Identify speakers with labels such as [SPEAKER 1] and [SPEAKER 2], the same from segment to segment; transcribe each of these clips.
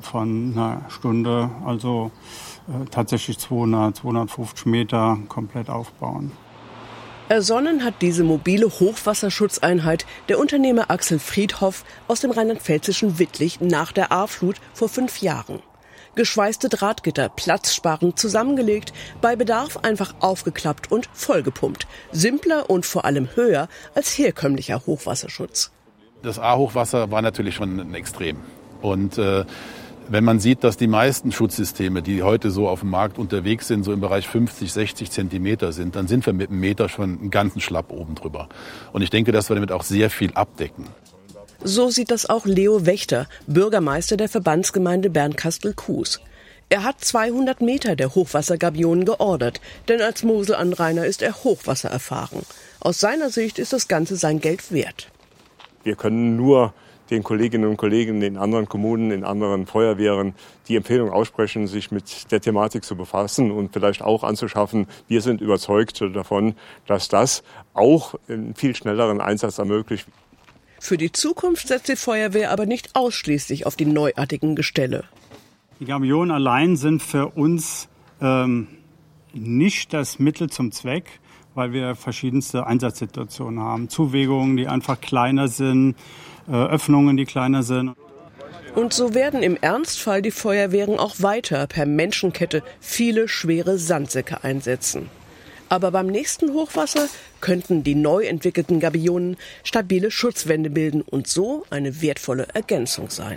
[SPEAKER 1] von einer Stunde, also tatsächlich 250 Meter komplett aufbauen.
[SPEAKER 2] Ersonnen hat diese mobile Hochwasserschutzeinheit der Unternehmer Axel Friedhoff aus dem rheinland-pfälzischen Wittlich nach der Ahrflut vor 5 Jahren. Geschweißte Drahtgitter, platzsparend zusammengelegt, bei Bedarf einfach aufgeklappt und vollgepumpt. Simpler und vor allem höher als herkömmlicher Hochwasserschutz.
[SPEAKER 3] Das Ahrhochwasser war natürlich schon ein Extrem. Und wenn man sieht, dass die meisten Schutzsysteme, die heute so auf dem Markt unterwegs sind, so im Bereich 50, 60 Zentimeter sind, dann sind wir mit einem Meter schon einen ganzen Schlapp oben drüber. Und ich denke, dass wir damit auch sehr viel abdecken.
[SPEAKER 2] So sieht das auch Leo Wächter, Bürgermeister der Verbandsgemeinde Bernkastel-Kues. Er hat 200 Meter der Hochwassergabionen geordert, denn als Moselanrainer ist er hochwassererfahren. Aus seiner Sicht ist das Ganze sein Geld wert.
[SPEAKER 4] Wir können nur den Kolleginnen und Kollegen in anderen Kommunen, in anderen Feuerwehren die Empfehlung aussprechen, sich mit der Thematik zu befassen und vielleicht auch anzuschaffen. Wir sind überzeugt davon, dass das auch einen viel schnelleren Einsatz ermöglicht.
[SPEAKER 2] Für die Zukunft setzt die Feuerwehr aber nicht ausschließlich auf die neuartigen Gestelle.
[SPEAKER 1] Die Gabionen allein sind für uns nicht das Mittel zum Zweck, weil wir verschiedenste Einsatzsituationen haben. Zuwägungen, die einfach kleiner sind, Öffnungen, die kleiner sind.
[SPEAKER 2] Und so werden im Ernstfall die Feuerwehren auch weiter per Menschenkette viele schwere Sandsäcke einsetzen. Aber beim nächsten Hochwasser könnten die neu entwickelten Gabionen stabile Schutzwände bilden und so eine wertvolle Ergänzung sein.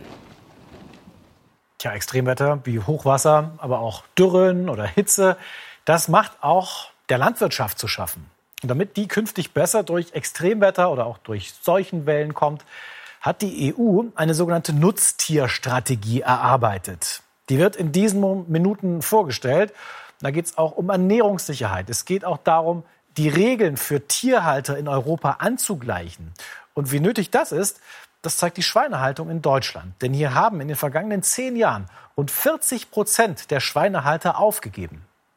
[SPEAKER 5] Tja, Extremwetter wie Hochwasser, aber auch Dürren oder Hitze, das macht auch der Landwirtschaft zu schaffen. Und damit die künftig besser durch Extremwetter oder auch durch Seuchenwellen kommt, hat die EU eine sogenannte Nutztierstrategie erarbeitet. Die wird in diesen Minuten vorgestellt. Da geht es auch um Ernährungssicherheit. Es geht auch darum, die Regeln für Tierhalter in Europa anzugleichen. Und wie nötig das ist, das zeigt die Schweinehaltung in Deutschland. Denn hier haben in den vergangenen 10 Jahren rund 40% der Schweinehalter aufgegeben.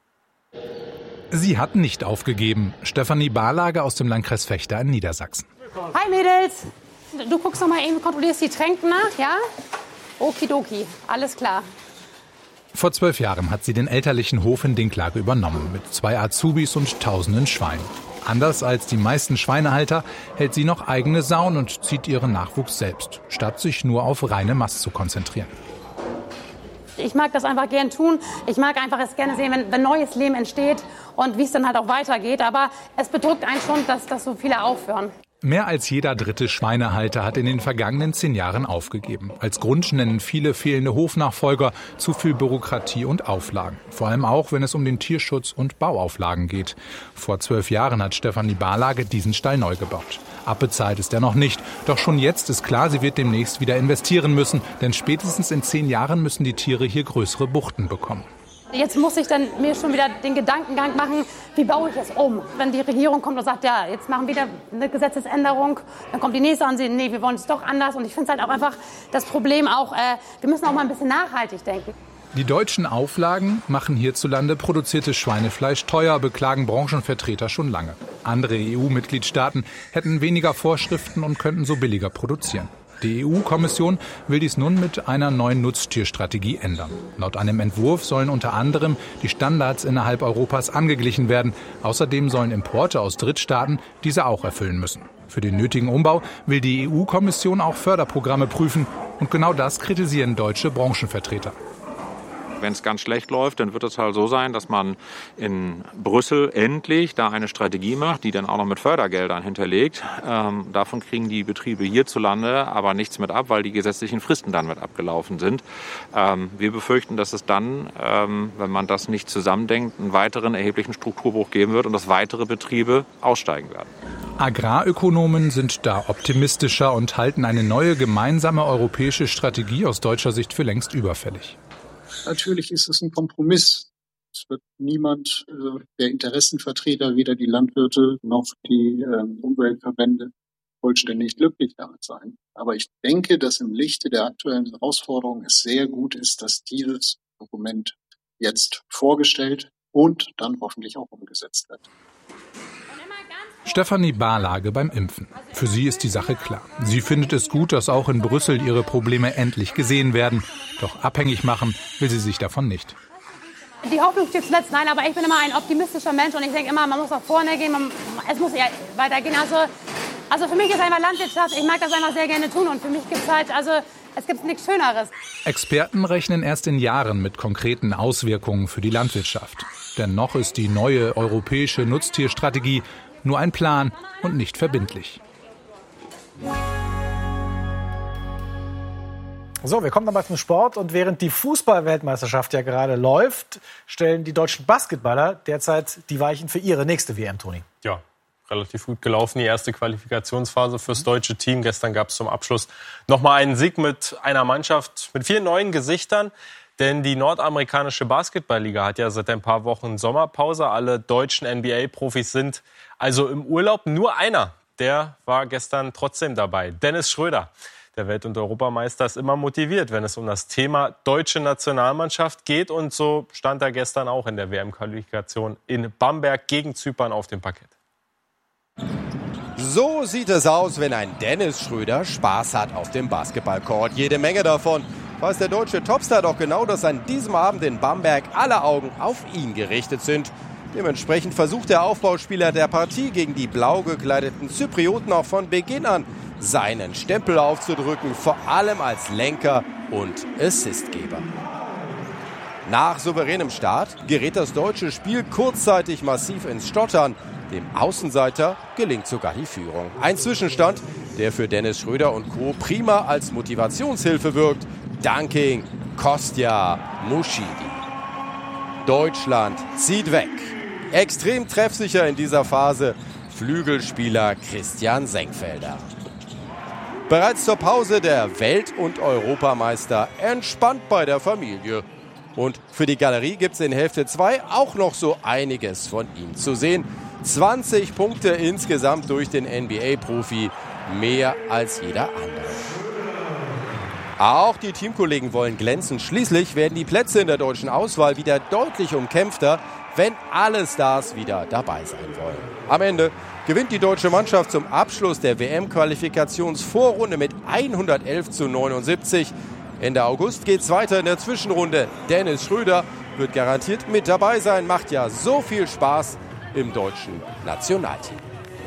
[SPEAKER 6] Sie hat nicht aufgegeben. Stefanie Barlage aus dem Landkreis Vechta in Niedersachsen.
[SPEAKER 7] Hi Mädels, du guckst noch mal eben, kontrollierst die Tränken nach, ja? Okidoki, alles klar.
[SPEAKER 6] Vor 12 Jahren hat sie den elterlichen Hof in Dinklage übernommen, mit 2 Azubis und tausenden Schweinen. Anders als die meisten Schweinehalter hält sie noch eigene Sauen und zieht ihren Nachwuchs selbst, statt sich nur auf reine Mast zu konzentrieren.
[SPEAKER 7] Ich mag das einfach gern tun. Ich mag einfach es gerne sehen, wenn neues Leben entsteht und wie es dann halt auch weitergeht. Aber es bedrückt einen schon, dass so viele aufhören.
[SPEAKER 6] Mehr als jeder dritte Schweinehalter hat in den vergangenen 10 Jahren aufgegeben. Als Grund nennen viele fehlende Hofnachfolger, zu viel Bürokratie und Auflagen. Vor allem auch, wenn es um den Tierschutz und Bauauflagen geht. Vor 12 Jahren hat Stefanie Barlage diesen Stall neu gebaut. Abbezahlt ist er noch nicht. Doch schon jetzt ist klar, sie wird demnächst wieder investieren müssen. Denn spätestens in 10 Jahren müssen die Tiere hier größere Buchten bekommen.
[SPEAKER 7] Jetzt muss ich dann mir schon wieder den Gedankengang machen, wie baue ich es um? Wenn die Regierung kommt und sagt, ja, jetzt machen wir wieder eine Gesetzesänderung, dann kommt die nächste und sagt, nee, wir wollen es doch anders. Und ich finde es halt auch einfach das Problem auch, wir müssen auch mal ein bisschen nachhaltig denken.
[SPEAKER 6] Die deutschen Auflagen machen hierzulande produziertes Schweinefleisch teuer, beklagen Branchenvertreter schon lange. Andere EU-Mitgliedstaaten hätten weniger Vorschriften und könnten so billiger produzieren. Die EU-Kommission will dies nun mit einer neuen Nutztierstrategie ändern. Laut einem Entwurf sollen unter anderem die Standards innerhalb Europas angeglichen werden. Außerdem sollen Importe aus Drittstaaten diese auch erfüllen müssen. Für den nötigen Umbau will die EU-Kommission auch Förderprogramme prüfen. Und genau das kritisieren deutsche Branchenvertreter.
[SPEAKER 8] Wenn es ganz schlecht läuft, dann wird es halt so sein, dass man in Brüssel endlich da eine Strategie macht, die dann auch noch mit Fördergeldern hinterlegt. Davon kriegen die Betriebe hierzulande aber nichts mit ab, weil die gesetzlichen Fristen dann mit abgelaufen sind. Wir befürchten, dass es dann, wenn man das nicht zusammendenkt, einen weiteren erheblichen Strukturbruch geben wird und dass weitere Betriebe aussteigen werden.
[SPEAKER 6] Agrarökonomen sind da optimistischer und halten eine neue gemeinsame europäische Strategie aus deutscher Sicht für längst überfällig.
[SPEAKER 9] Natürlich ist es ein Kompromiss. Es wird niemand, der Interessenvertreter, weder die Landwirte noch die Umweltverbände, vollständig glücklich damit sein. Aber ich denke, dass im Lichte der aktuellen Herausforderungen es sehr gut ist, dass dieses Dokument jetzt vorgestellt und dann hoffentlich auch umgesetzt wird.
[SPEAKER 6] Stefanie Barlage beim Impfen. Für sie ist die Sache klar. Sie findet es gut, dass auch in Brüssel ihre Probleme endlich gesehen werden. Doch abhängig machen will sie sich davon nicht.
[SPEAKER 7] Die Hoffnung steht zuletzt, nein, aber ich bin immer ein optimistischer Mensch und ich denke immer, man muss nach vorne gehen, es muss eher weitergehen. Also für mich ist einfach Landwirtschaft, ich mag das einfach sehr gerne tun und für mich gibt es halt, es gibt nichts Schöneres.
[SPEAKER 6] Experten rechnen erst in Jahren mit konkreten Auswirkungen für die Landwirtschaft. Denn noch ist die neue europäische Nutztierstrategie nur ein Plan und nicht verbindlich.
[SPEAKER 5] So, wir kommen nochmal zum Sport. Und während die Fußball-Weltmeisterschaft ja gerade läuft, stellen die deutschen Basketballer derzeit die Weichen für ihre nächste WM, Toni.
[SPEAKER 10] Ja, relativ gut gelaufen, die erste Qualifikationsphase fürs deutsche Team. Gestern gab es zum Abschluss nochmal einen Sieg mit einer Mannschaft mit vielen neuen Gesichtern. Denn die nordamerikanische Basketballliga hat ja seit ein paar Wochen Sommerpause. Alle deutschen NBA-Profis sind also im Urlaub. Nur einer, der war gestern trotzdem dabei. Dennis Schröder. Der Welt- und Europameister ist immer motiviert, wenn es um das Thema deutsche Nationalmannschaft geht. Und so stand er gestern auch in der WM-Qualifikation in Bamberg gegen Zypern auf dem Parkett.
[SPEAKER 11] So sieht es aus, wenn ein Dennis Schröder Spaß hat auf dem Basketballcourt. Jede Menge davon. Weiß der deutsche Topstar doch genau, dass an diesem Abend in Bamberg alle Augen auf ihn gerichtet sind. Dementsprechend versucht der Aufbauspieler der Partie gegen die blau gekleideten Zyprioten auch von Beginn an seinen Stempel aufzudrücken, vor allem als Lenker und Assistgeber. Nach souveränem Start gerät das deutsche Spiel kurzzeitig massiv ins Stottern. Dem Außenseiter gelingt sogar die Führung. Ein Zwischenstand, der für Dennis Schröder und Co. prima als Motivationshilfe wirkt. Dunking, Kostja, Muschidi. Deutschland zieht weg. Extrem treffsicher in dieser Phase Flügelspieler Christian Senkfelder. Bereits zur Pause der Welt- und Europameister entspannt bei der Familie. Und für die Galerie gibt es in Hälfte 2 auch noch so einiges von ihm zu sehen. 20 Punkte insgesamt durch den NBA-Profi, mehr als jeder andere. Auch die Teamkollegen wollen glänzen. Schließlich werden die Plätze in der deutschen Auswahl wieder deutlich umkämpfter, wenn alle Stars wieder dabei sein wollen. Am Ende gewinnt die deutsche Mannschaft zum Abschluss der WM-Qualifikationsvorrunde mit 111:79. Ende August geht's weiter in der Zwischenrunde. Dennis Schröder wird garantiert mit dabei sein. Macht ja so viel Spaß im deutschen Nationalteam.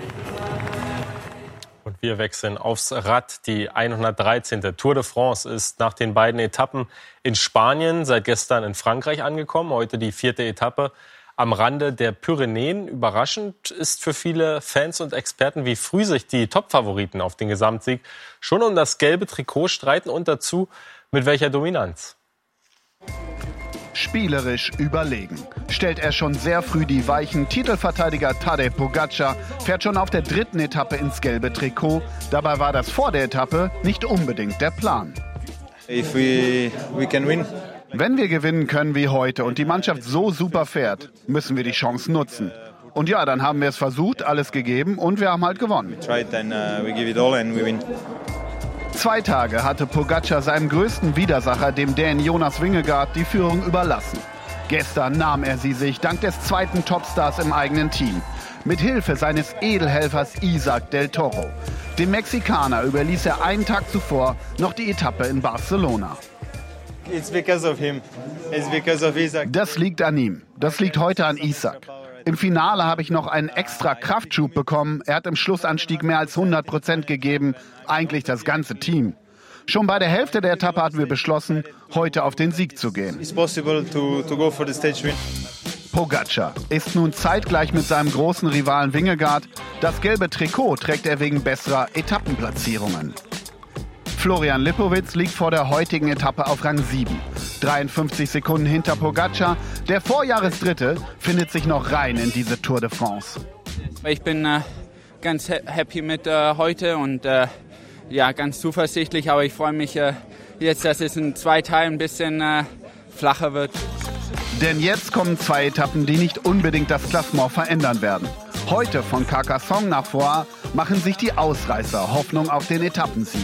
[SPEAKER 10] Und wir wechseln aufs Rad. Die 113. Tour de France ist nach den beiden Etappen in Spanien seit gestern in Frankreich angekommen. Heute die 4. Etappe am Rande der Pyrenäen. Überraschend ist für viele Fans und Experten, wie früh sich die Top-Favoriten auf den Gesamtsieg schon um das gelbe Trikot streiten und dazu mit welcher Dominanz.
[SPEAKER 12] Spielerisch überlegen. Stellt er schon sehr früh die Weichen. Titelverteidiger Tadej Pogačar fährt schon auf der 3. Etappe ins gelbe Trikot. Dabei war das vor der Etappe nicht unbedingt der Plan.
[SPEAKER 13] If we can win.
[SPEAKER 12] Wenn wir gewinnen können wie heute und die Mannschaft so super fährt, müssen wir die Chance nutzen. Und ja, dann haben wir es versucht, alles gegeben und wir haben halt gewonnen. 2 Tage hatte Pogačar seinem größten Widersacher, dem Dänen Jonas Vingegaard, die Führung überlassen. Gestern nahm er sie sich dank des zweiten Topstars im eigenen Team. Mit Hilfe seines Edelhelfers Isaac del Toro. Dem Mexikaner überließ er einen Tag zuvor noch die Etappe in Barcelona. Das liegt an ihm. Das liegt heute an Isaac. Im Finale habe ich noch einen extra Kraftschub bekommen. Er hat im Schlussanstieg mehr als 100% gegeben. Eigentlich das ganze Team. Schon bei der Hälfte der Etappe hatten wir beschlossen, heute auf den Sieg zu gehen. Pogačar ist nun zeitgleich mit seinem großen Rivalen Vingegaard. Das gelbe Trikot trägt er wegen besserer Etappenplatzierungen. Florian Lipowitz liegt vor der heutigen Etappe auf Rang 7. 53 Sekunden hinter Pogačar. Der Vorjahresdritte findet sich noch rein in diese Tour de France.
[SPEAKER 14] Ich bin ganz happy mit heute und ganz zuversichtlich. Aber ich freue mich jetzt, dass es in 2 Teilen ein bisschen flacher wird.
[SPEAKER 12] Denn jetzt kommen 2 Etappen, die nicht unbedingt das Klassement verändern werden. Heute von Carcassonne nach Foix machen sich die Ausreißer Hoffnung auf den Etappensieg.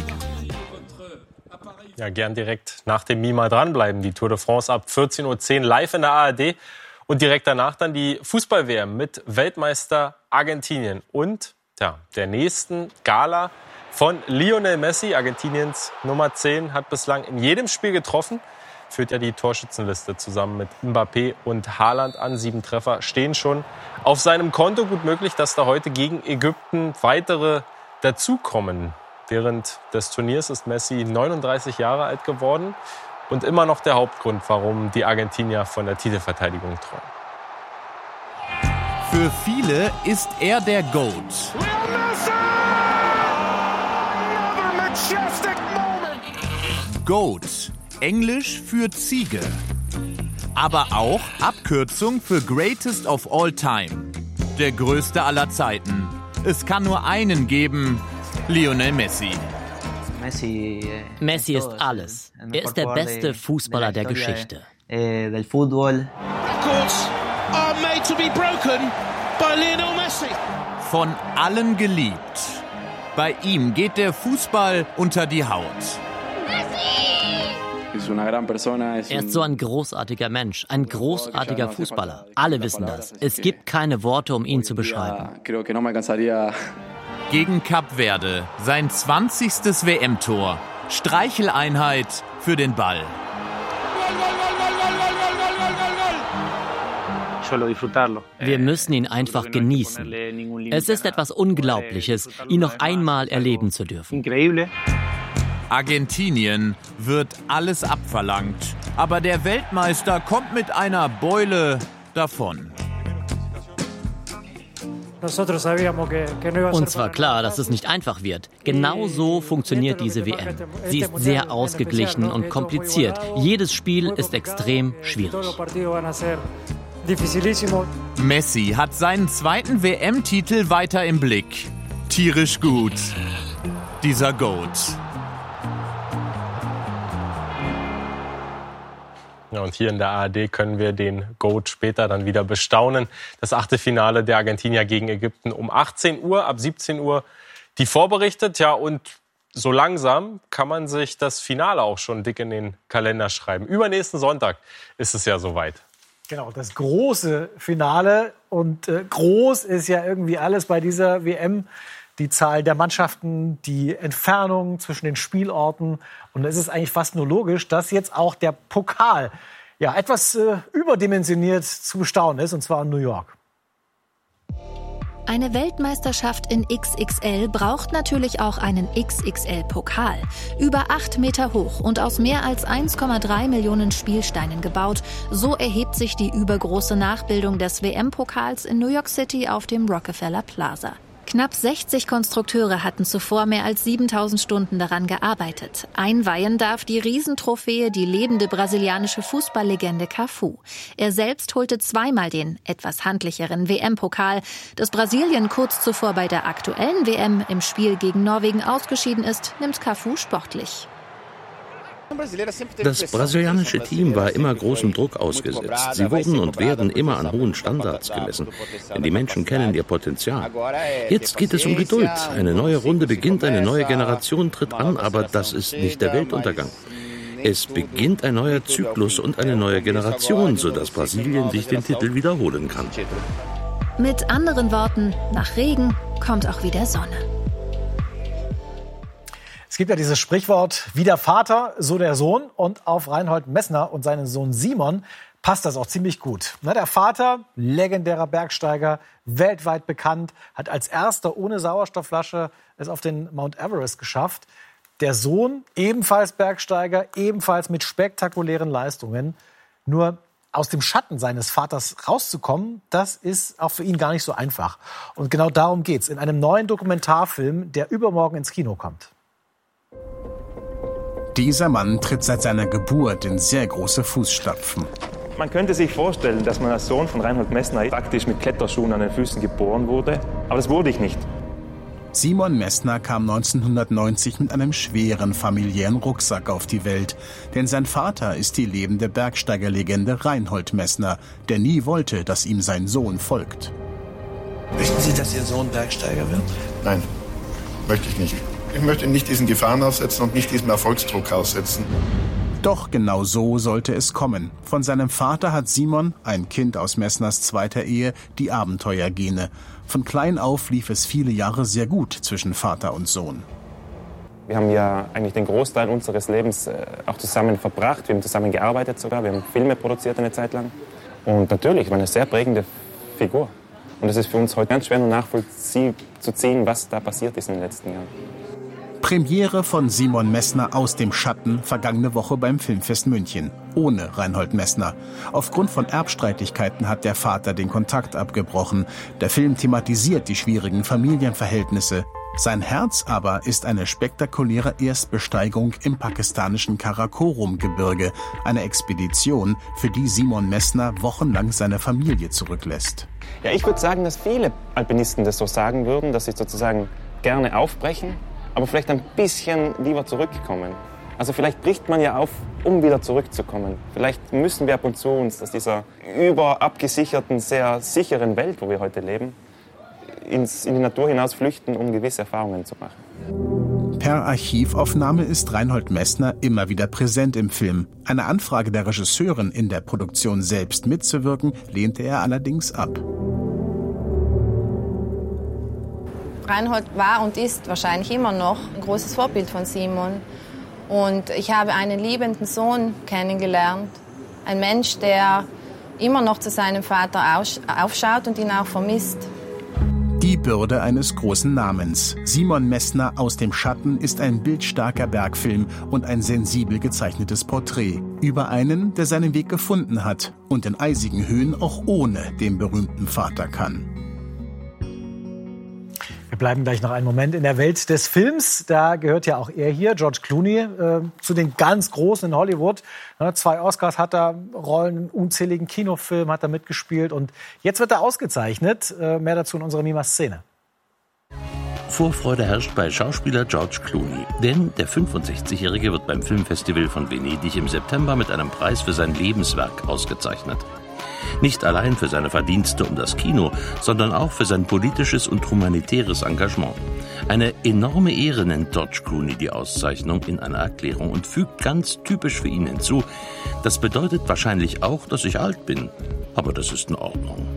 [SPEAKER 10] Ja, gern direkt nach dem Mima dranbleiben. Die Tour de France ab 14:10 Uhr live in der ARD. Und direkt danach dann die Fußball-WM mit Weltmeister Argentinien und der nächsten Gala von Lionel Messi. Argentiniens Nummer 10 hat bislang in jedem Spiel getroffen. Führt ja die Torschützenliste zusammen mit Mbappé und Haaland an. 7 Treffer stehen schon auf seinem Konto. Gut möglich, dass da heute gegen Ägypten weitere dazukommen. Während des Turniers ist Messi 39 Jahre alt geworden. Und immer noch der Hauptgrund, warum die Argentinier von der Titelverteidigung träumen.
[SPEAKER 15] Für viele ist er der GOAT. GOAT, Englisch für Ziege. Aber auch Abkürzung für Greatest of All Time. Der größte aller Zeiten. Es kann nur einen geben, Lionel Messi.
[SPEAKER 16] Messi ist alles. Er ist der beste Fußballer der Geschichte.
[SPEAKER 15] Von allen geliebt. Bei ihm geht der Fußball unter die Haut.
[SPEAKER 16] Er ist so ein großartiger Mensch, ein großartiger Fußballer. Alle wissen das. Es gibt keine Worte, um ihn zu beschreiben.
[SPEAKER 15] Gegen Kap Verde, sein 20. WM-Tor. Streicheleinheit für den Ball.
[SPEAKER 16] Wir müssen ihn einfach genießen. Es ist etwas Unglaubliches, ihn noch einmal erleben zu dürfen.
[SPEAKER 15] Argentinien wird alles abverlangt, aber der Weltmeister kommt mit einer Beule davon.
[SPEAKER 16] Uns war klar, dass es nicht einfach wird. Genau so funktioniert diese WM. Sie ist sehr ausgeglichen und kompliziert. Jedes Spiel ist extrem schwierig.
[SPEAKER 15] Messi hat seinen 2. WM-Titel weiter im Blick. Tierisch gut. Dieser GOAT.
[SPEAKER 10] Ja, und hier in der ARD können wir den GOAT später dann wieder bestaunen. Das Achtelfinale der Argentinier gegen Ägypten um 18 Uhr, ab 17 Uhr die vorberichtet. Ja, und so langsam kann man sich das Finale auch schon dick in den Kalender schreiben. Übernächsten Sonntag ist es ja soweit.
[SPEAKER 5] Genau, das große Finale. Und groß ist ja irgendwie alles bei dieser WM. Die Zahl der Mannschaften, die Entfernung zwischen den Spielorten. Und es ist eigentlich fast nur logisch, dass jetzt auch der Pokal etwas überdimensioniert zu bestaunen ist, und zwar in New York.
[SPEAKER 17] Eine Weltmeisterschaft in XXL braucht natürlich auch einen XXL-Pokal. Über 8 Meter hoch und aus mehr als 1,3 Millionen Spielsteinen gebaut. So erhebt sich die übergroße Nachbildung des WM-Pokals in New York City auf dem Rockefeller Plaza. Knapp 60 Konstrukteure hatten zuvor mehr als 7000 Stunden daran gearbeitet. Einweihen darf die Riesentrophäe die lebende brasilianische Fußballlegende Cafu. Er selbst holte zweimal den etwas handlicheren WM-Pokal. Dass Brasilien kurz zuvor bei der aktuellen WM im Spiel gegen Norwegen ausgeschieden ist, nimmt Cafu sportlich.
[SPEAKER 18] Das brasilianische Team war immer großem Druck ausgesetzt. Sie wurden und werden immer an hohen Standards gemessen. Denn die Menschen kennen ihr Potenzial. Jetzt geht es um Geduld. Eine neue Runde beginnt, eine neue Generation tritt an, aber das ist nicht der Weltuntergang. Es beginnt ein neuer Zyklus und eine neue Generation, sodass Brasilien sich den Titel wiederholen kann.
[SPEAKER 17] Mit anderen Worten, nach Regen kommt auch wieder Sonne.
[SPEAKER 5] Es gibt ja dieses Sprichwort, wie der Vater, so der Sohn. Und auf Reinhold Messner und seinen Sohn Simon passt das auch ziemlich gut. Der Vater, legendärer Bergsteiger, weltweit bekannt, hat als erster ohne Sauerstoffflasche es auf den Mount Everest geschafft. Der Sohn, ebenfalls Bergsteiger, ebenfalls mit spektakulären Leistungen. Nur aus dem Schatten seines Vaters rauszukommen, das ist auch für ihn gar nicht so einfach. Und genau darum geht's in einem neuen Dokumentarfilm, der übermorgen ins Kino kommt.
[SPEAKER 19] Dieser Mann tritt seit seiner Geburt in sehr große Fußstapfen.
[SPEAKER 20] Man könnte sich vorstellen, dass man als Sohn von Reinhold Messner praktisch mit Kletterschuhen an den Füßen geboren wurde. Aber das wurde ich nicht.
[SPEAKER 19] Simon Messner kam 1990 mit einem schweren familiären Rucksack auf die Welt. Denn sein Vater ist die lebende Bergsteigerlegende Reinhold Messner, der nie wollte, dass ihm sein Sohn folgt.
[SPEAKER 21] Möchten Sie, dass Ihr Sohn Bergsteiger wird?
[SPEAKER 22] Nein, möchte ich nicht. Ich möchte ihn nicht diesen Gefahren aussetzen und nicht diesem Erfolgsdruck aussetzen.
[SPEAKER 19] Doch genau so sollte es kommen. Von seinem Vater hat Simon, ein Kind aus Messners zweiter Ehe, die Abenteuergene. Von klein auf lief es viele Jahre sehr gut zwischen Vater und Sohn.
[SPEAKER 3] Wir haben ja eigentlich den Großteil unseres Lebens auch zusammen verbracht. Wir haben zusammen gearbeitet sogar. Wir haben Filme produziert eine Zeit lang. Und natürlich war eine sehr prägende Figur. Und es ist für uns heute ganz schwer nachvollziehen zu ziehen, was da passiert ist in den letzten Jahren.
[SPEAKER 19] Premiere von Simon Messner aus dem Schatten vergangene Woche beim Filmfest München. Ohne Reinhold Messner. Aufgrund von Erbstreitigkeiten hat der Vater den Kontakt abgebrochen. Der Film thematisiert die schwierigen Familienverhältnisse. Sein Herz aber ist eine spektakuläre Erstbesteigung im pakistanischen Karakorum-Gebirge. Eine Expedition, für die Simon Messner wochenlang seine Familie zurücklässt.
[SPEAKER 3] Ja, ich würde sagen, dass viele Alpinisten das so sagen würden, dass sie sozusagen gerne aufbrechen, aber vielleicht ein bisschen lieber zurückkommen. Also vielleicht bricht man ja auf, um wieder zurückzukommen. Vielleicht müssen wir ab und zu uns aus dieser überabgesicherten, sehr sicheren Welt, wo wir heute leben, in die Natur hinaus flüchten, um gewisse Erfahrungen zu machen.
[SPEAKER 19] Per Archivaufnahme ist Reinhold Messner immer wieder präsent im Film. Eine Anfrage der Regisseurin, in der Produktion selbst mitzuwirken, lehnte er allerdings ab.
[SPEAKER 22] Reinhold war und ist wahrscheinlich immer noch ein großes Vorbild von Simon. Und ich habe einen liebenden Sohn kennengelernt. Ein Mensch, der immer noch zu seinem Vater aufschaut und ihn auch vermisst.
[SPEAKER 19] Die Bürde eines großen Namens. Simon Messner aus dem Schatten ist ein bildstarker Bergfilm und ein sensibel gezeichnetes Porträt über einen, der seinen Weg gefunden hat und in eisigen Höhen auch ohne den berühmten Vater kann.
[SPEAKER 5] Wir bleiben gleich noch einen Moment in der Welt des Films. Da gehört ja auch er hier, George Clooney, zu den ganz Großen in Hollywood. 2 Oscars hat er, Rollen in unzähligen Kinofilmen hat er mitgespielt. Und jetzt wird er ausgezeichnet. Mehr dazu in unserer Mima-Szene.
[SPEAKER 18] Vorfreude herrscht bei Schauspieler George Clooney. Denn der 65-Jährige wird beim Filmfestival von Venedig im September mit einem Preis für sein Lebenswerk ausgezeichnet. Nicht allein für seine Verdienste um das Kino, sondern auch für sein politisches und humanitäres Engagement. Eine enorme Ehre nennt George Clooney die Auszeichnung in einer Erklärung und fügt ganz typisch für ihn hinzu: Das bedeutet wahrscheinlich auch, dass ich alt bin. Aber das ist in Ordnung.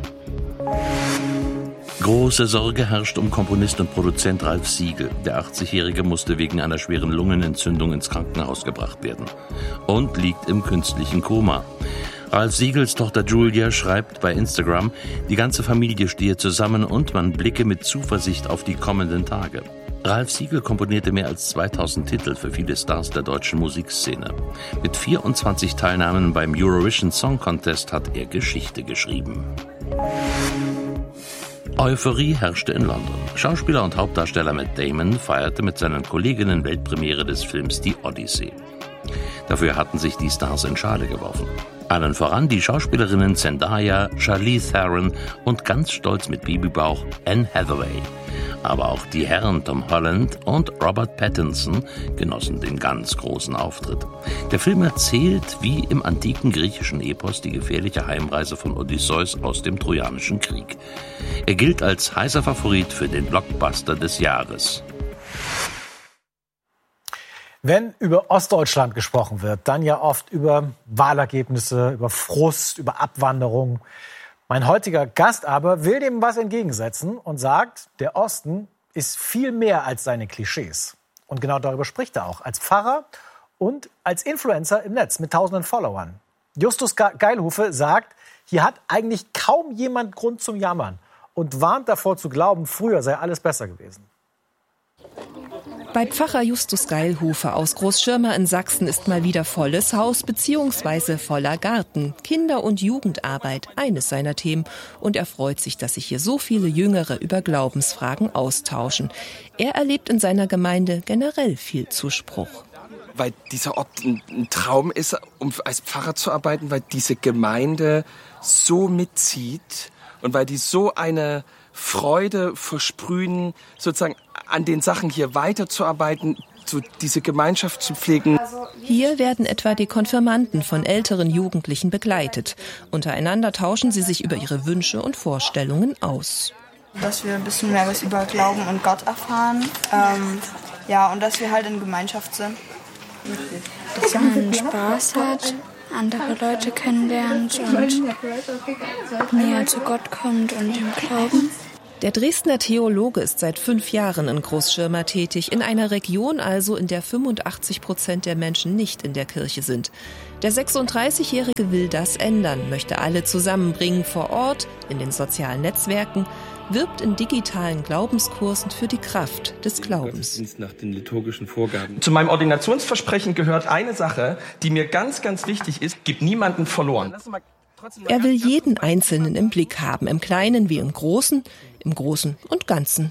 [SPEAKER 18] Große Sorge herrscht um Komponist und Produzent Ralph Siegel. Der 80-Jährige musste wegen einer schweren Lungenentzündung ins Krankenhaus gebracht werden und liegt im künstlichen Koma. Ralph Siegels Tochter Julia schreibt bei Instagram, die ganze Familie stehe zusammen und man blicke mit Zuversicht auf die kommenden Tage. Ralph Siegel komponierte mehr als 2000 Titel für viele Stars der deutschen Musikszene. Mit 24 Teilnahmen beim Eurovision Song Contest hat er Geschichte geschrieben. Euphorie herrschte in London. Schauspieler und Hauptdarsteller Matt Damon feierte mit seinen Kolleginnen Weltpremiere des Films Die Odyssee. Dafür hatten sich die Stars in Schale geworfen. Allen voran die Schauspielerinnen Zendaya, Charlize Theron und ganz stolz mit Babybauch Anne Hathaway. Aber auch die Herren Tom Holland und Robert Pattinson genossen den ganz großen Auftritt. Der Film erzählt, wie im antiken griechischen Epos, die gefährliche Heimreise von Odysseus aus dem Trojanischen Krieg. Er gilt als heißer Favorit für den Blockbuster des Jahres.
[SPEAKER 5] Wenn über Ostdeutschland gesprochen wird, dann ja oft über Wahlergebnisse, über Frust, über Abwanderung. Mein heutiger Gast aber will dem was entgegensetzen und sagt, der Osten ist viel mehr als seine Klischees. Und genau darüber spricht er auch, als Pfarrer und als Influencer im Netz mit tausenden Followern. Justus Geilhufe sagt, hier hat eigentlich kaum jemand Grund zum Jammern und warnt davor zu glauben, früher sei alles besser gewesen.
[SPEAKER 23] Bei Pfarrer Justus Geilhufe aus Großschirma in Sachsen ist mal wieder volles Haus bzw. voller Garten. Kinder- und Jugendarbeit, eines seiner Themen. Und er freut sich, dass sich hier so viele Jüngere über Glaubensfragen austauschen. Er erlebt in seiner Gemeinde generell viel Zuspruch.
[SPEAKER 24] Weil dieser Ort ein Traum ist, um als Pfarrer zu arbeiten, weil diese Gemeinde so mitzieht und weil die so eine Freude versprühen, sozusagen an den Sachen hier weiterzuarbeiten, so diese Gemeinschaft zu pflegen.
[SPEAKER 23] Hier werden etwa die Konfirmanden von älteren Jugendlichen begleitet. Untereinander tauschen sie sich über ihre Wünsche und Vorstellungen aus.
[SPEAKER 25] Dass wir ein bisschen mehr was über Glauben und Gott erfahren. Und dass wir halt in Gemeinschaft sind.
[SPEAKER 1] dass man Spaß hat, andere Leute kennenlernt und näher zu Gott kommt und im Glauben.
[SPEAKER 23] Der Dresdner Theologe ist seit 5 Jahren in Großschirma tätig, in einer Region also, in der 85% der Menschen nicht in der Kirche sind. Der 36-Jährige will das ändern, möchte alle zusammenbringen vor Ort, in den sozialen Netzwerken, wirbt in digitalen Glaubenskursen für die Kraft des Glaubens.
[SPEAKER 24] Nach den liturgischen Vorgaben. Zu meinem Ordinationsversprechen gehört eine Sache, die mir ganz, ganz wichtig ist: gib niemanden verloren.
[SPEAKER 23] Er will jeden Einzelnen im Blick haben, im Kleinen wie im Großen und Ganzen.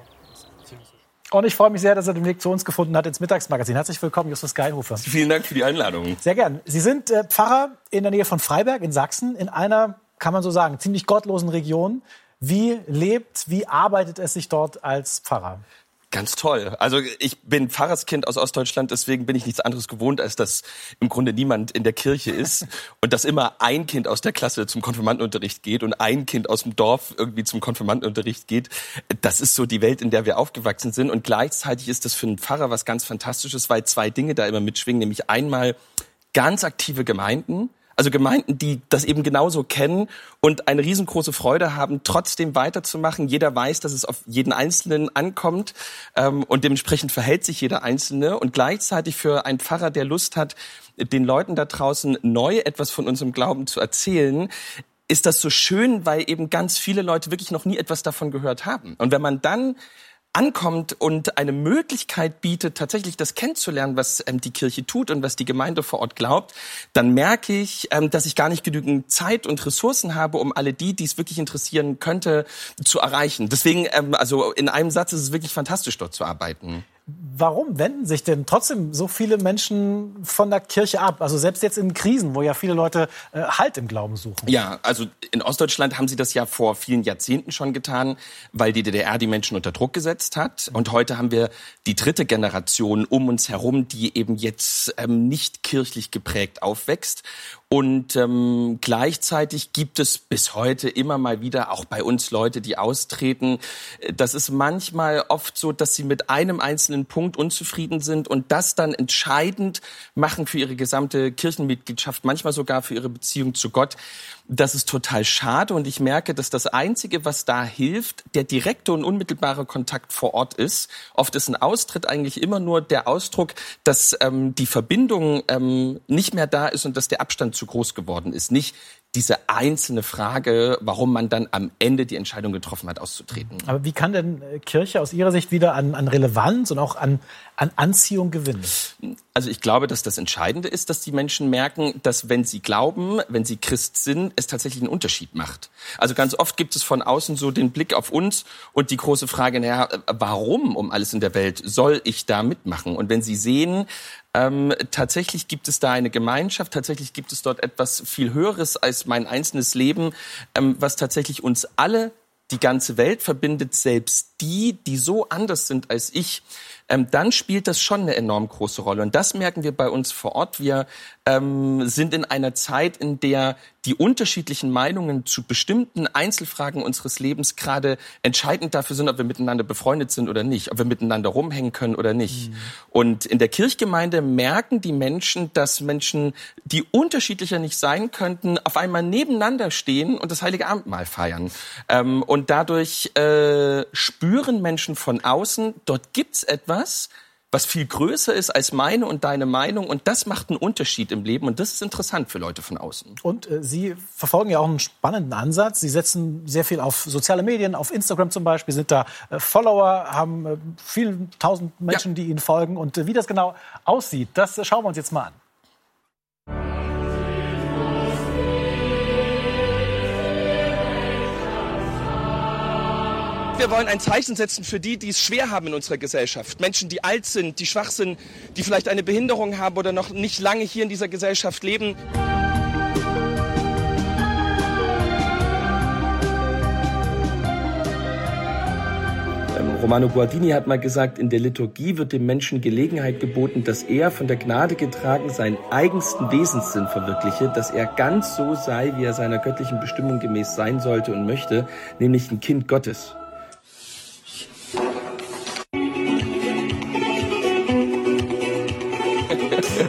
[SPEAKER 5] Und ich freue mich sehr, dass er den Weg zu uns gefunden hat ins Mittagsmagazin. Herzlich willkommen, Justus Geilhofer.
[SPEAKER 2] Vielen Dank für die Einladung.
[SPEAKER 5] Sehr gern. Sie sind Pfarrer in der Nähe von Freiberg in Sachsen, in einer, kann man so sagen, ziemlich gottlosen Region. Wie arbeitet es sich dort als Pfarrer?
[SPEAKER 2] Ganz toll. Also ich bin Pfarrerskind aus Ostdeutschland, deswegen bin ich nichts anderes gewohnt, als dass im Grunde niemand in der Kirche ist und dass immer ein Kind aus der Klasse zum Konfirmandenunterricht geht und ein Kind aus dem Dorf irgendwie zum Konfirmandenunterricht geht. Das ist so die Welt, in der wir aufgewachsen sind, und gleichzeitig ist das für einen Pfarrer was ganz Fantastisches, weil 2 Dinge da immer mitschwingen, nämlich einmal ganz aktive Gemeinden, also Gemeinden, die das eben genauso kennen und eine riesengroße Freude haben, trotzdem weiterzumachen. Jeder weiß, dass es auf jeden Einzelnen ankommt, und dementsprechend verhält sich jeder Einzelne. Und gleichzeitig für einen Pfarrer, der Lust hat, den Leuten da draußen neu etwas von unserem Glauben zu erzählen, ist das so schön, weil eben ganz viele Leute wirklich noch nie etwas davon gehört haben. Und wenn man dann ankommt und eine Möglichkeit bietet, tatsächlich das kennenzulernen, was die Kirche tut und was die Gemeinde vor Ort glaubt, dann merke ich, dass ich gar nicht genügend Zeit und Ressourcen habe, um alle die es wirklich interessieren könnte, zu erreichen. Deswegen, also in einem Satz, ist es wirklich fantastisch, dort zu arbeiten.
[SPEAKER 5] Warum wenden sich denn trotzdem so viele Menschen von der Kirche ab? Also selbst jetzt in Krisen, wo ja viele Leute Halt im Glauben suchen.
[SPEAKER 2] Ja, also in Ostdeutschland haben sie das ja vor vielen Jahrzehnten schon getan, weil die DDR die Menschen unter Druck gesetzt hat. Und heute haben wir die 3. Generation um uns herum, die eben jetzt nicht kirchlich geprägt aufwächst. Und gleichzeitig gibt es bis heute immer mal wieder auch bei uns Leute, die austreten. Das ist manchmal oft so, dass sie mit einem einzelnen Punkt unzufrieden sind und das dann entscheidend machen für ihre gesamte Kirchenmitgliedschaft, manchmal sogar für ihre Beziehung zu Gott. Das ist total schade, und ich merke, dass das Einzige, was da hilft, der direkte und unmittelbare Kontakt vor Ort ist. Oft ist ein Austritt eigentlich immer nur der Ausdruck, dass die Verbindung nicht mehr da ist und dass der Abstand zu groß geworden ist. Nicht diese einzelne Frage, warum man dann am Ende die Entscheidung getroffen hat, auszutreten.
[SPEAKER 5] Aber wie kann denn Kirche aus Ihrer Sicht wieder an Relevanz und auch an Anziehung gewinnen?
[SPEAKER 2] Also ich glaube, dass das Entscheidende ist, dass die Menschen merken, dass wenn sie glauben, wenn sie Christ sind, es tatsächlich einen Unterschied macht. Also ganz oft gibt es von außen so den Blick auf uns und die große Frage, warum um alles in der Welt soll ich da mitmachen? Und wenn sie sehen, tatsächlich gibt es da eine Gemeinschaft, tatsächlich gibt es dort etwas viel Höheres als mein einzelnes Leben, was tatsächlich uns alle, die ganze Welt verbindet, selbst die so anders sind als ich, dann spielt das schon eine enorm große Rolle. Und das merken wir bei uns vor Ort. Wir sind in einer Zeit, in der die unterschiedlichen Meinungen zu bestimmten Einzelfragen unseres Lebens gerade entscheidend dafür sind, ob wir miteinander befreundet sind oder nicht, ob wir miteinander rumhängen können oder nicht. Und in der Kirchgemeinde merken die Menschen, dass Menschen, die unterschiedlicher nicht sein könnten, auf einmal nebeneinander stehen und das Heilige Abendmahl feiern. Und dadurch spüren Menschen von außen, dort gibt's etwas, was viel größer ist als meine und deine Meinung, und das macht einen Unterschied im Leben, und das ist interessant für Leute von außen.
[SPEAKER 5] Und Sie verfolgen ja auch einen spannenden Ansatz. Sie setzen sehr viel auf soziale Medien, auf Instagram zum Beispiel, sind da Follower, haben viele tausend Menschen, die Ihnen folgen, und wie das genau aussieht, das schauen wir uns jetzt mal an.
[SPEAKER 24] Wir wollen ein Zeichen setzen für die es schwer haben in unserer Gesellschaft. Menschen, die alt sind, die schwach sind, die vielleicht eine Behinderung haben oder noch nicht lange hier in dieser Gesellschaft leben. Romano Guardini hat mal gesagt, in der Liturgie wird dem Menschen Gelegenheit geboten, dass er, von der Gnade getragen, seinen eigensten Wesenssinn verwirkliche, dass er ganz so sei, wie er seiner göttlichen Bestimmung gemäß sein sollte und möchte, nämlich ein Kind Gottes.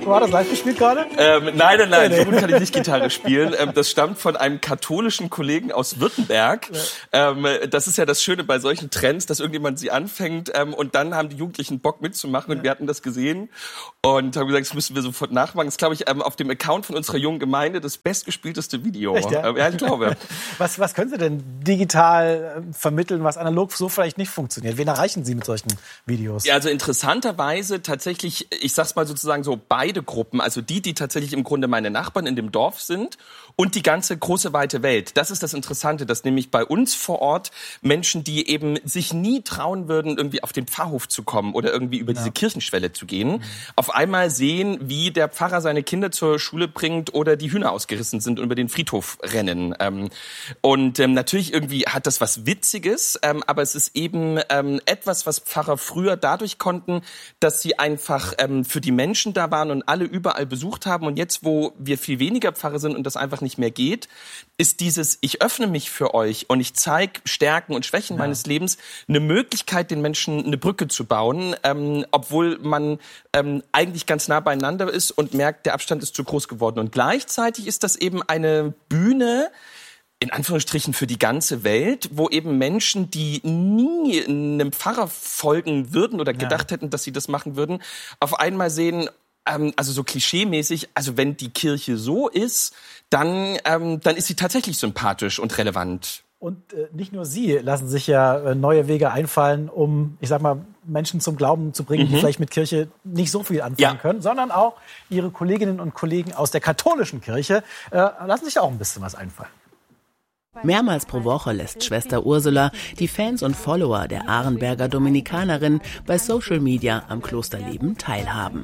[SPEAKER 5] War das live gespielt gerade?
[SPEAKER 2] Nein, so gut kann ich nicht Gitarre spielen. Das stammt von einem katholischen Kollegen aus Württemberg. Das ist ja das Schöne bei solchen Trends, dass irgendjemand sie anfängt und dann haben die Jugendlichen Bock mitzumachen und wir hatten das gesehen und haben gesagt, das müssen wir sofort nachmachen. Das ist, glaube ich, auf dem Account von unserer jungen Gemeinde das bestgespielteste Video.
[SPEAKER 5] Echt, ja?
[SPEAKER 2] Ja, ich glaube.
[SPEAKER 5] Was können Sie denn digital vermitteln, was analog so vielleicht nicht funktioniert? Wen erreichen Sie mit solchen Videos?
[SPEAKER 2] Ja, also interessanterweise tatsächlich, ich sag's mal sozusagen so, beide Gruppen, also die tatsächlich im Grunde meine Nachbarn in dem Dorf sind und die ganze große, weite Welt. Das ist das Interessante, dass nämlich bei uns vor Ort Menschen, die eben sich nie trauen würden, irgendwie auf den Pfarrhof zu kommen oder irgendwie über diese Kirchenschwelle zu gehen, auf einmal sehen, wie der Pfarrer seine Kinder zur Schule bringt oder die Hühner ausgerissen sind und über den Friedhof rennen. Und natürlich irgendwie hat das was Witziges, aber es ist eben etwas, was Pfarrer früher dadurch konnten, dass sie einfach für die Menschen da waren und alle überall besucht haben. Und jetzt, wo wir viel weniger Pfarrer sind und das einfach nicht mehr geht, ist dieses, ich öffne mich für euch und ich zeige Stärken und Schwächen meines Lebens, eine Möglichkeit, den Menschen eine Brücke zu bauen, obwohl man eigentlich ganz nah beieinander ist und merkt, der Abstand ist zu groß geworden. Und gleichzeitig ist das eben eine Bühne, in Anführungsstrichen für die ganze Welt, wo eben Menschen, die nie einem Pfarrer folgen würden oder gedacht hätten, dass sie das machen würden, auf einmal sehen, also so klischeemäßig, also wenn die Kirche so ist, dann ist sie tatsächlich sympathisch und relevant.
[SPEAKER 5] Und nicht nur Sie lassen sich ja neue Wege einfallen, um, ich sag mal, Menschen zum Glauben zu bringen, die vielleicht mit Kirche nicht so viel anfangen können, sondern auch Ihre Kolleginnen und Kollegen aus der katholischen Kirche lassen sich auch ein bisschen was einfallen.
[SPEAKER 4] Mehrmals pro Woche lässt Schwester Ursula die Fans und Follower der Arenberger Dominikanerin bei Social Media am Klosterleben teilhaben.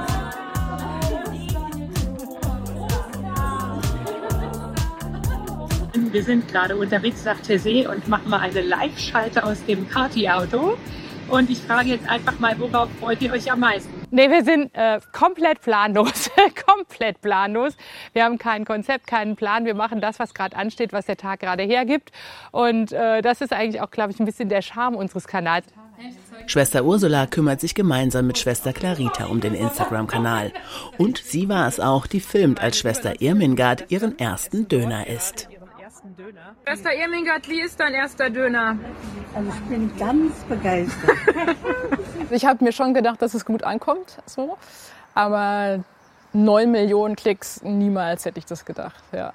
[SPEAKER 7] Wir sind gerade unterwegs nach Tessé und machen mal eine Live-Schalte aus dem Partyauto. Und ich frage jetzt einfach mal, worauf freut ihr euch am meisten?
[SPEAKER 8] Nee, wir sind komplett planlos. Komplett planlos. Wir haben kein Konzept, keinen Plan. Wir machen das, was gerade ansteht, was der Tag gerade hergibt. Und das ist eigentlich auch, glaube ich, ein bisschen der Charme unseres Kanals.
[SPEAKER 4] Schwester Ursula kümmert sich gemeinsam mit Schwester Clarita um den Instagram-Kanal. Und sie war es auch, die filmt, als Schwester Irmingard ihren ersten Döner isst.
[SPEAKER 8] Schwester Irmingard, wie ist dein erster Döner?
[SPEAKER 9] Also ich bin ganz begeistert.
[SPEAKER 8] Ich habe mir schon gedacht, dass es gut ankommt, so. Aber 9 Millionen Klicks, niemals hätte ich das gedacht, ja.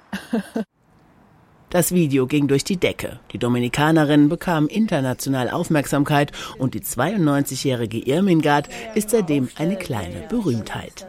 [SPEAKER 4] Das Video ging durch die Decke. Die Dominikanerin bekam international Aufmerksamkeit und die 92-jährige Irmingard ist seitdem eine kleine Berühmtheit.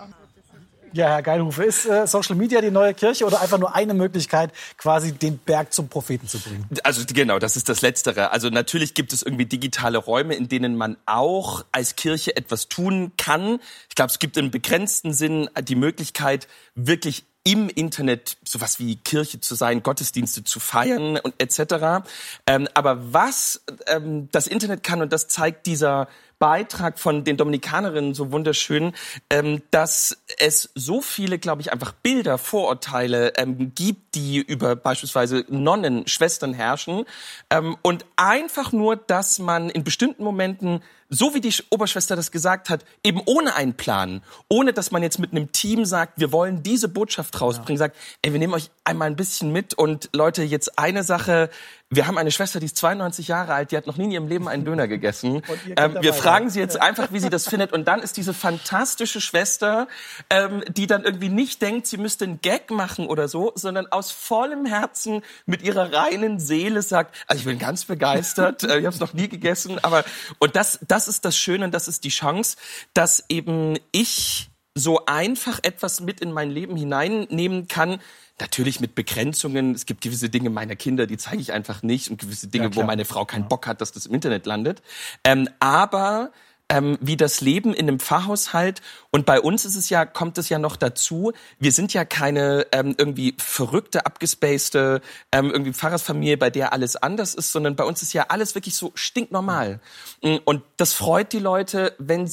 [SPEAKER 5] Ja, Herr Geilhufe, ist Social Media die neue Kirche oder einfach nur eine Möglichkeit, quasi den Berg zum Propheten zu bringen?
[SPEAKER 2] Also genau, das ist das Letztere. Also natürlich gibt es irgendwie digitale Räume, in denen man auch als Kirche etwas tun kann. Ich glaube, es gibt im begrenzten Sinn die Möglichkeit, wirklich im Internet sowas wie Kirche zu sein, Gottesdienste zu feiern und etc. Aber was das Internet kann, und das zeigt dieser Beitrag von den Dominikanerinnen so wunderschön, dass es so viele, glaube ich, einfach Bilder, Vorurteile gibt, die über beispielsweise Nonnen, Schwestern herrschen. Und einfach nur, dass man in bestimmten Momenten, so wie die Oberschwester das gesagt hat, eben ohne einen Plan, ohne dass man jetzt mit einem Team sagt, wir wollen diese Botschaft rausbringen, sagt, ey, wir nehmen euch einmal ein bisschen mit und Leute, jetzt eine Sache, wir haben eine Schwester, die ist 92 Jahre alt, die hat noch nie in ihrem Leben einen Döner gegessen. Wir fragen sie jetzt einfach, wie sie das findet. Und dann ist diese fantastische Schwester, die dann irgendwie nicht denkt, sie müsste einen Gag machen oder so, sondern aus vollem Herzen mit ihrer reinen Seele sagt, also ich bin ganz begeistert, ich habe es noch nie gegessen. Und das ist das Schöne und das ist die Chance, dass eben ich so einfach etwas mit in mein Leben hineinnehmen kann. Natürlich mit Begrenzungen. Es gibt gewisse Dinge meiner Kinder, die zeige ich einfach nicht. Und gewisse Dinge, wo meine Frau keinen Bock hat, dass das im Internet landet. Aber wie das Leben in einem Pfarrhaushalt. Und bei uns kommt es ja noch dazu, wir sind ja keine irgendwie verrückte, abgespacede irgendwie Pfarrersfamilie, bei der alles anders ist, sondern bei uns ist ja alles wirklich so stinknormal. Und das freut die Leute, wenn sie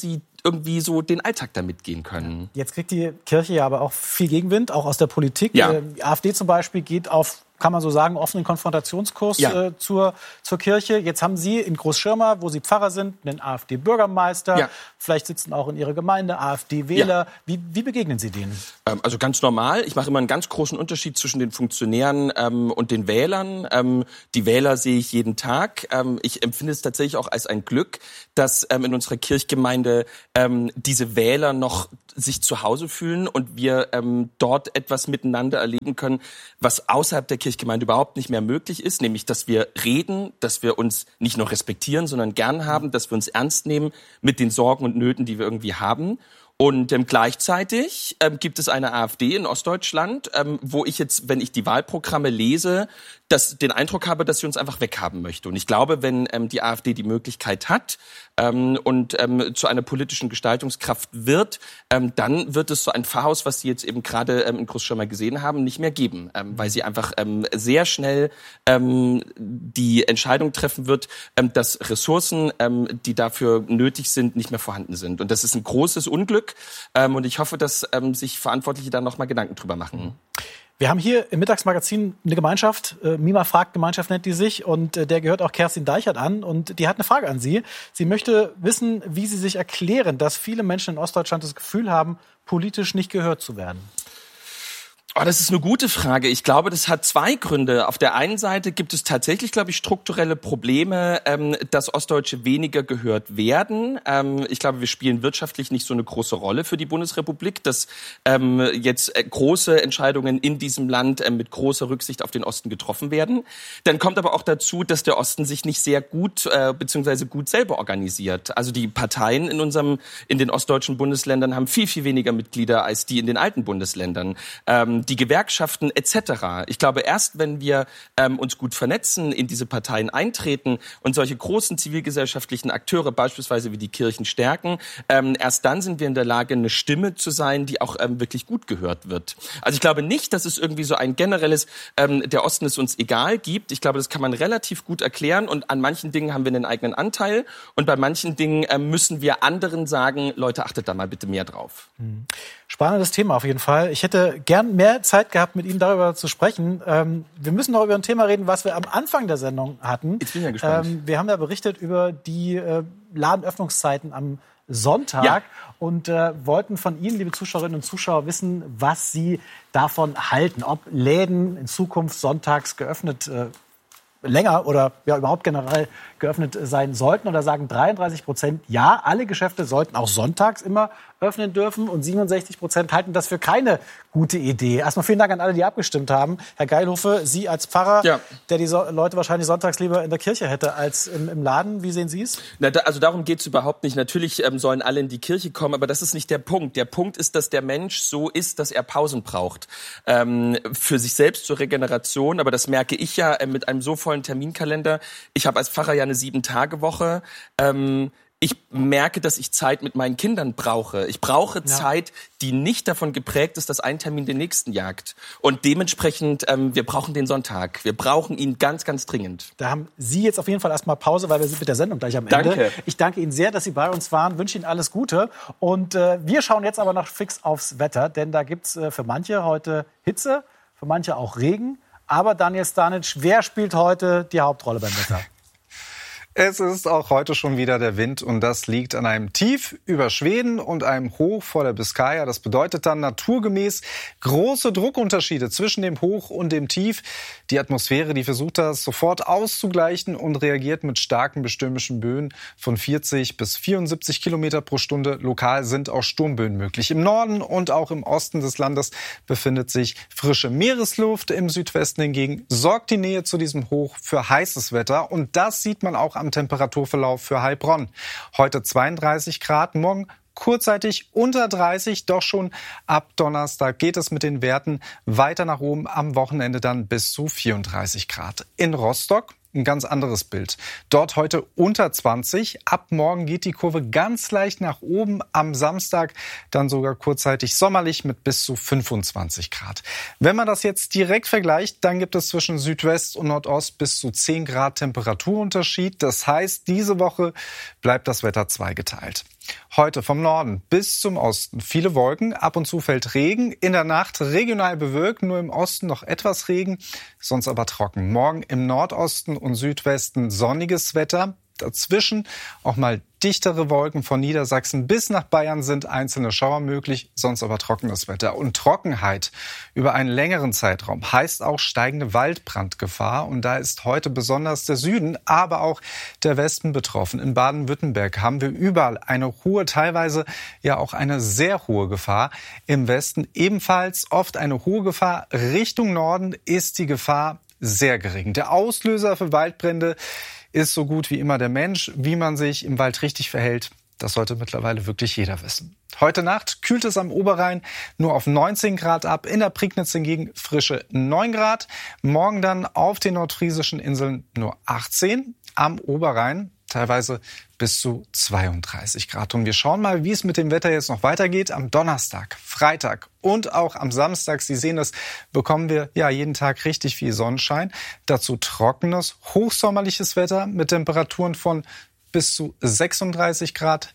[SPEAKER 2] irgendwie so den Alltag damit gehen können.
[SPEAKER 5] Jetzt kriegt die Kirche ja aber auch viel Gegenwind, auch aus der Politik.
[SPEAKER 2] Ja.
[SPEAKER 5] Die AfD zum Beispiel geht auf, kann man so sagen, offenen Konfrontationskurs zur Kirche. Jetzt haben Sie in Großschirma, wo Sie Pfarrer sind, einen AfD-Bürgermeister. Ja. Vielleicht sitzen auch in Ihrer Gemeinde AfD-Wähler. Ja. Wie begegnen Sie denen?
[SPEAKER 2] Also ganz normal. Ich mache immer einen ganz großen Unterschied zwischen den Funktionären und den Wählern. Die Wähler sehe ich jeden Tag. Ich empfinde es tatsächlich auch als ein Glück, dass in unserer Kirchgemeinde diese Wähler noch sich zu Hause fühlen und wir dort etwas miteinander erleben können, was außerhalb der Kirchgemeinde überhaupt nicht mehr möglich ist, nämlich dass wir reden, dass wir uns nicht nur respektieren, sondern gern haben, dass wir uns ernst nehmen mit den Sorgen und Nöten, die wir irgendwie haben. Und gleichzeitig gibt es eine AfD in Ostdeutschland, wo ich jetzt, wenn ich die Wahlprogramme lese, den Eindruck habe, dass sie uns einfach weghaben möchte. Und ich glaube, wenn die AfD die Möglichkeit hat und zu einer politischen Gestaltungskraft wird, dann wird es so ein Pfarrhaus, was Sie jetzt eben gerade in Großschirma gesehen haben, nicht mehr geben, weil sie einfach sehr schnell die Entscheidung treffen wird, dass Ressourcen, die dafür nötig sind, nicht mehr vorhanden sind. Und das ist ein großes Unglück. Und ich hoffe, dass sich Verantwortliche da noch mal Gedanken drüber machen.
[SPEAKER 5] Wir haben hier im Mittagsmagazin eine Gemeinschaft, Mima fragt Gemeinschaft nennt die sich, und der gehört auch Kerstin Deichert an, und die hat eine Frage an Sie. Sie möchte wissen, wie Sie sich erklären, dass viele Menschen in Ostdeutschland das Gefühl haben, politisch nicht gehört zu werden.
[SPEAKER 2] Oh, das ist eine gute Frage. Ich glaube, das hat zwei Gründe. Auf der einen Seite gibt es tatsächlich, glaube ich, strukturelle Probleme, dass Ostdeutsche weniger gehört werden. Ich glaube, wir spielen wirtschaftlich nicht so eine große Rolle für die Bundesrepublik, dass jetzt große Entscheidungen in diesem Land mit großer Rücksicht auf den Osten getroffen werden. Dann kommt aber auch dazu, dass der Osten sich nicht sehr gut beziehungsweise gut selber organisiert. Also die Parteien in den ostdeutschen Bundesländern haben viel, viel weniger Mitglieder als die in den alten Bundesländern. Die Gewerkschaften etc. Ich glaube, erst wenn wir uns gut vernetzen, in diese Parteien eintreten und solche großen zivilgesellschaftlichen Akteure, beispielsweise wie die Kirchen, stärken, erst dann sind wir in der Lage, eine Stimme zu sein, die auch wirklich gut gehört wird. Also ich glaube nicht, dass es irgendwie so ein generelles, der Osten ist uns egal gibt. Ich glaube, das kann man relativ gut erklären, und an manchen Dingen haben wir einen eigenen Anteil und bei manchen Dingen müssen wir anderen sagen, Leute, achtet da mal bitte mehr drauf.
[SPEAKER 5] Spannendes Thema auf jeden Fall. Ich hätte gern mehr Zeit gehabt, mit Ihnen darüber zu sprechen. Wir müssen noch über ein Thema reden, was wir am Anfang der Sendung hatten.
[SPEAKER 2] Jetzt bin ich ja gespannt.
[SPEAKER 5] Wir haben ja berichtet über die Ladenöffnungszeiten am Sonntag und wollten von Ihnen, liebe Zuschauerinnen und Zuschauer, wissen, was Sie davon halten. Ob Läden in Zukunft sonntags geöffnet länger oder überhaupt generell geöffnet sein sollten, oder sagen 33% ja, alle Geschäfte sollten auch sonntags immer öffnen dürfen, und 67% halten das für keine gute Idee. Erstmal vielen Dank an alle, die abgestimmt haben. Herr Geilhofe, Sie als Pfarrer, der die Leute wahrscheinlich sonntags lieber in der Kirche hätte als im Laden. Wie sehen Sie es?
[SPEAKER 2] Also darum geht es überhaupt nicht. Natürlich sollen alle in die Kirche kommen, aber das ist nicht der Punkt. Der Punkt ist, dass der Mensch so ist, dass er Pausen braucht. Für sich selbst zur Regeneration, aber das merke ich ja mit einem so vollen Terminkalender. Ich habe als Pfarrer ja eine 7-Tage-Woche. Ich merke, dass ich Zeit mit meinen Kindern brauche. Ich brauche Zeit, die nicht davon geprägt ist, dass ein Termin den nächsten jagt. Und dementsprechend, wir brauchen den Sonntag. Wir brauchen ihn ganz, ganz dringend.
[SPEAKER 5] Da haben Sie jetzt auf jeden Fall erstmal Pause, weil wir sind mit der Sendung gleich am Ende.
[SPEAKER 2] Danke.
[SPEAKER 5] Ich danke Ihnen sehr, dass Sie bei uns waren, wünsche Ihnen alles Gute. Und wir schauen jetzt aber noch fix aufs Wetter, denn da gibt's für manche heute Hitze, für manche auch Regen. Aber Daniel Stanic, wer spielt heute die Hauptrolle beim Wetter?
[SPEAKER 6] Es ist auch heute schon wieder der Wind, und das liegt an einem Tief über Schweden und einem Hoch vor der Biskaya. Das bedeutet dann naturgemäß große Druckunterschiede zwischen dem Hoch und dem Tief. Die Atmosphäre, die versucht das sofort auszugleichen und reagiert mit starken bestürmischen Böen von 40 bis 74 Kilometer pro Stunde. Lokal sind auch Sturmböen möglich. Im Norden und auch im Osten des Landes befindet sich frische Meeresluft. Im Südwesten hingegen sorgt die Nähe zu diesem Hoch für heißes Wetter, und das sieht man auch am Temperaturverlauf für Heilbronn. Heute 32 Grad, morgen kurzzeitig unter 30, doch schon ab Donnerstag geht es mit den Werten weiter nach oben, am Wochenende dann bis zu 34 Grad. In Rostock ein ganz anderes Bild. Dort heute unter 20. Ab morgen geht die Kurve ganz leicht nach oben. Am Samstag dann sogar kurzzeitig sommerlich mit bis zu 25 Grad. Wenn man das jetzt direkt vergleicht, dann gibt es zwischen Südwest und Nordost bis zu 10 Grad Temperaturunterschied. Das heißt, diese Woche bleibt das Wetter zweigeteilt. Heute vom Norden bis zum Osten viele Wolken, ab und zu fällt Regen. In der Nacht regional bewölkt, nur im Osten noch etwas Regen, sonst aber trocken. Morgen im Nordosten und Südwesten sonniges Wetter. Dazwischen auch mal dichtere Wolken. Von Niedersachsen bis nach Bayern sind einzelne Schauer möglich, sonst aber trockenes Wetter. Und Trockenheit über einen längeren Zeitraum heißt auch steigende Waldbrandgefahr. Und da ist heute besonders der Süden, aber auch der Westen betroffen. In Baden-Württemberg haben wir überall eine hohe, teilweise ja auch eine sehr hohe Gefahr. Im Westen ebenfalls oft eine hohe Gefahr. Richtung Norden ist die Gefahr sehr gering. Der Auslöser für Waldbrände ist so gut wie immer der Mensch. Wie man sich im Wald richtig verhält, das sollte mittlerweile wirklich jeder wissen. Heute Nacht kühlt es am Oberrhein nur auf 19 Grad ab. In der Prignitz hingegen frische 9 Grad. Morgen dann auf den nordfriesischen Inseln nur 18. Am Oberrhein teilweise bis zu 32 Grad. Und wir schauen mal, wie es mit dem Wetter jetzt noch weitergeht. Am Donnerstag, Freitag und auch am Samstag, Sie sehen das, bekommen wir ja jeden Tag richtig viel Sonnenschein. Dazu trockenes, hochsommerliches Wetter mit Temperaturen von bis zu 36 Grad.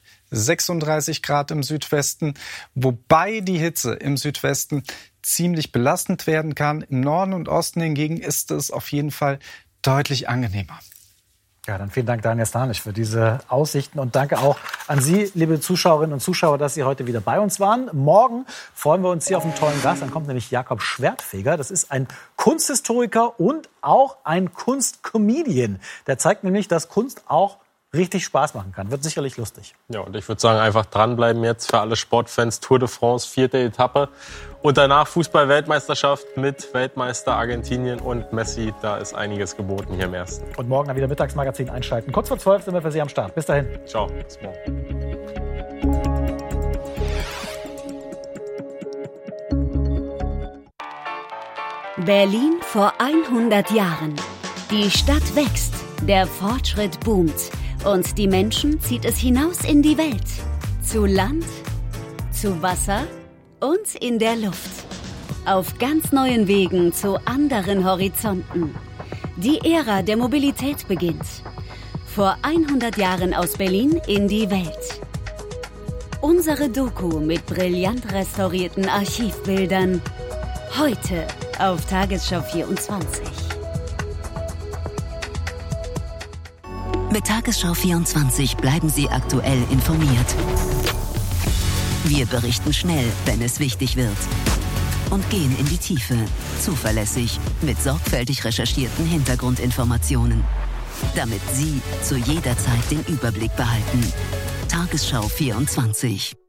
[SPEAKER 6] 36 Grad im Südwesten, wobei die Hitze im Südwesten ziemlich belastend werden kann. Im Norden und Osten hingegen ist es auf jeden Fall deutlich angenehmer.
[SPEAKER 5] Ja, dann vielen Dank, Daniel Stanich, für diese Aussichten. Und danke auch an Sie, liebe Zuschauerinnen und Zuschauer, dass Sie heute wieder bei uns waren. Morgen freuen wir uns hier auf einen tollen Gast. Dann kommt nämlich Jakob Schwertfeger. Das ist ein Kunsthistoriker und auch ein Kunstcomedian. Der zeigt nämlich, dass Kunst auch richtig Spaß machen kann. Wird sicherlich lustig.
[SPEAKER 10] Ja, und ich würde sagen, einfach dranbleiben jetzt für alle Sportfans. Tour de France, 4. Etappe. Und danach Fußball-Weltmeisterschaft mit Weltmeister Argentinien und Messi. Da ist einiges geboten hier im Ersten.
[SPEAKER 5] Und morgen dann wieder Mittagsmagazin einschalten. Kurz vor 12 sind wir für Sie am Start. Bis dahin.
[SPEAKER 10] Ciao, bis morgen.
[SPEAKER 11] Berlin vor 100 Jahren. Die Stadt wächst, der Fortschritt boomt. Und die Menschen zieht es hinaus in die Welt. Zu Land, zu Wasser und in der Luft. Auf ganz neuen Wegen zu anderen Horizonten. Die Ära der Mobilität beginnt. Vor 100 Jahren aus Berlin in die Welt. Unsere Doku mit brillant restaurierten Archivbildern. Heute auf Tagesschau 24.
[SPEAKER 12] Mit Tagesschau 24 bleiben Sie aktuell informiert. Wir berichten schnell, wenn es wichtig wird. Und gehen in die Tiefe, zuverlässig, mit sorgfältig recherchierten Hintergrundinformationen. Damit Sie zu jeder Zeit den Überblick behalten. Tagesschau 24.